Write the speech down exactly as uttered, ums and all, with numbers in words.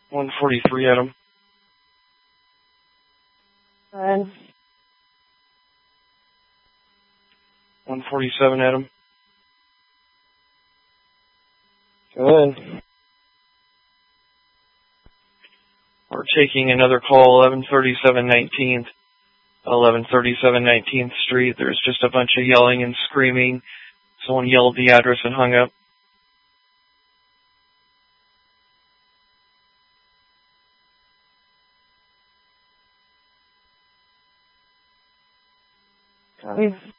one forty-three, Adam. And one forty-seven, Adam. good. We're taking another call, eleven thirty-seven nineteenth. eleven thirty-seven nineteenth Street. There's just a bunch of yelling and screaming. Someone yelled the address and hung up. Copy.